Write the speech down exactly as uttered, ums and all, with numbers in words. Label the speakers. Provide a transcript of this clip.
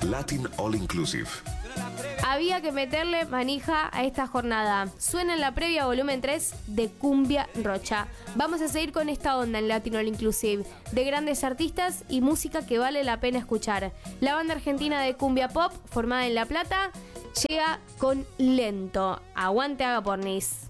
Speaker 1: Latin All Inclusive.
Speaker 2: Había que meterle manija a esta jornada. Suena en la previa volumen tres de Cumbia Rocha. Vamos a seguir con esta onda en Latino All Inclusive, de grandes artistas y música que vale la pena escuchar. La banda argentina de cumbia pop, formada en La Plata, llega con Lento. Aguante Agapornis.